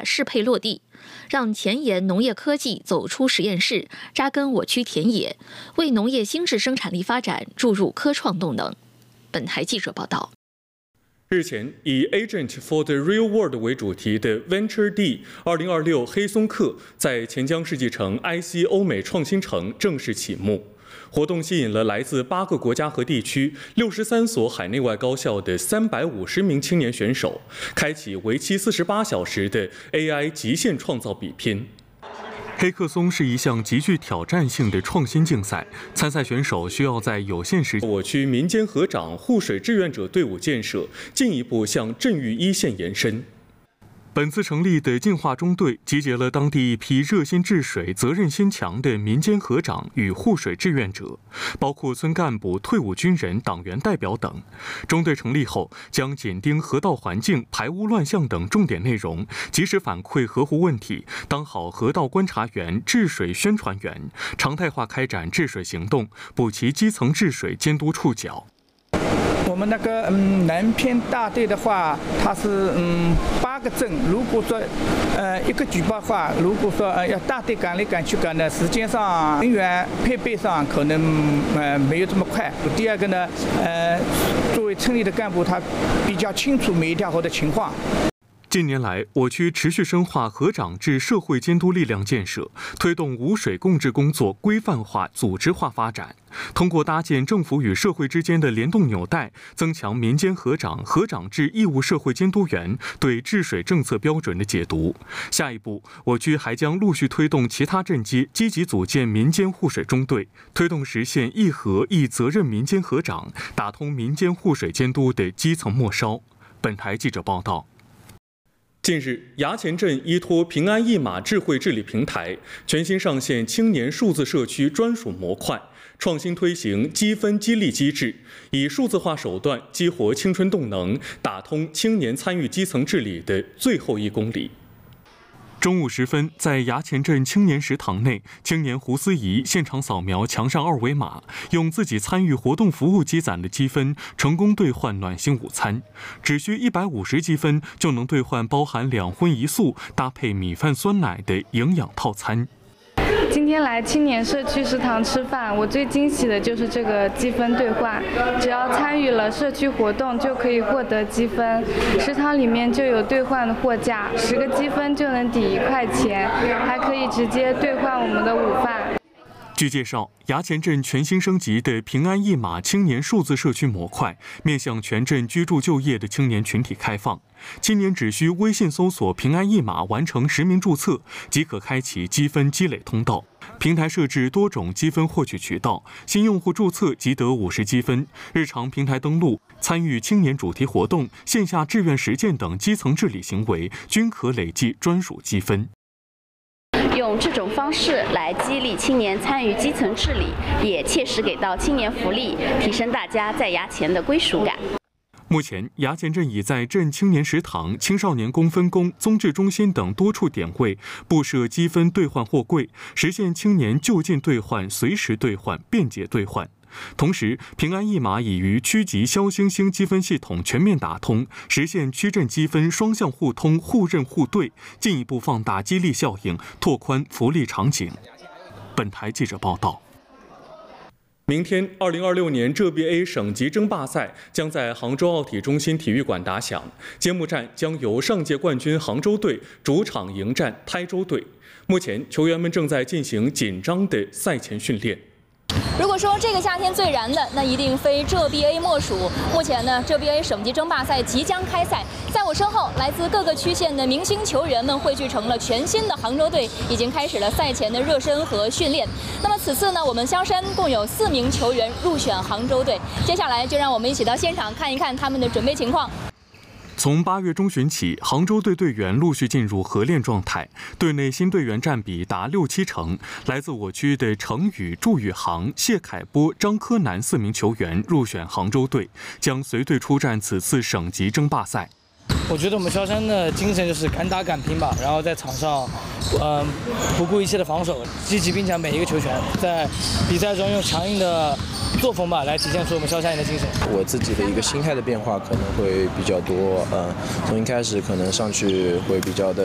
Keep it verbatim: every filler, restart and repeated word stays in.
适配落地，让前沿农业科技走出实验室，扎根我区田野，为农业新质生产力发展注入科创动能。本台记者报道。 日前，以 Agent for the Real World 为主题的 Venture D 二零二六黑松课在钱江世纪城 I C 欧美创新城正式启幕。活动吸引了来自八个国家和地区、六十三所海内外高校的三百五十名青年选手，开启为期四十八小时的 A I 极限创造比拼。黑客松是一项极具挑战性的创新竞赛，参赛选手需要在有限时间我区民间河长护水志愿者队伍建设进一步向镇域一线延伸。本次成立的净化中队集结了当地一批热心治水、责任心强的民间河长与护水志愿者，包括村干部、退伍军人、党员代表等。中队成立后，将紧盯河道环境、排污乱象等重点内容，及时反馈河湖问题，当好河道观察员、治水宣传员，常态化开展治水行动，补齐基层治水监督触角。 我们那个嗯南偏大队的话，它是嗯八个镇。如果说呃一个举报的话，如果说呃要大队赶来赶去赶的，时间上人员配备上可能呃没有这么快。第二个呢，呃作为村里的干部，他比较清楚每一条河的情况。 近年来，我区持续深化河长制社会监督力量建设，推动污水共治工作规范化、组织化发展。通过搭建政府与社会之间的联动纽带，增强民间河长、河长制义务社会监督员对治水政策标准的解读。下一步，我区还将陆续推动其他镇街积极组建民间护水中队，推动实现一河一责任民间河长，打通民间护水监督的基层末梢。本台记者报道。近日，衙前镇依托平安一码智慧治理平台，全新上线青年数字社区专属模块，创新推行积分激励机制，以数字化手段激活青春动能，打通青年参与基层治理的最后一公里。中午时分，在衙前镇青年食堂内，青年胡思怡现场扫描墙上二维码，用自己参与活动服务积攒的积分，成功兑换暖心午餐。只需一百五十积分，就能兑换包含两荤一素、搭配米饭酸奶的营养套餐。 今天来青年社区食堂吃饭，我最惊喜的就是这个积分兑换，只要参与了社区活动就可以获得积分。食堂里面就有兑换的货架，十个积分就能抵一块钱，还可以直接兑换我们的午饭。 据介绍，衙前镇全新升级的平安一码青年数字社区模块，面向全镇居住就业的青年群体开放。青年只需微信搜索平安一码，完成实名注册，即可开启积分积累通道。平台设置多种积分获取渠道，新用户注册即得五十积分，日常平台登录、参与青年主题活动、线下志愿实践等基层治理行为，均可累计专属积分。 用这种方式来激励青年参与基层治理，也切实给到青年福利，提升大家在衙前的归属感。 目前，衙前镇已在镇青年食堂、青少年宫分宫、综治中心等多处点位布设积分兑换货柜，实现青年就近兑换、随时兑换、便捷兑换。同时，平安一码已与区级消星星积分系统全面打通，实现区镇积分双向互通、互认互兑，进一步放大激励效应，拓宽福利场景。本台记者报道。明天，二零二六年浙 B A 省级争霸赛将在杭州奥体中心体育馆打响，揭幕战将由上届冠军杭州队主场迎战台州队。目前，球员们正在进行紧张的赛前训练。 如果说这个夏天最燃的，那一定非浙 B A 莫属。目前呢，浙 B A 省级争霸赛即将开赛，在我身后，来自各个区县的明星球员们汇聚成了全新的杭州队，已经开始了赛前的热身和训练。那么此次呢，我们香山共有四名球员入选杭州队，接下来就让我们一起到现场看一看他们的准备情况。 从八月中旬起，杭州队队员陆续进入合练状态，队内新队员占比达六七成。来自我区的程宇、祝宇航、谢凯波、张柯南四名球员入选杭州队，将随队出战此次省级争霸赛。 我觉得我们萧山的精神就是敢打敢拼吧，然后在场上，呃，不顾一切的防守，积极并抢每一个球权，在比赛中用强硬的作风吧来体现出我们萧山人的精神。 我自己的一个心态的变化可能会比较多，呃，从一开始可能上去会比较的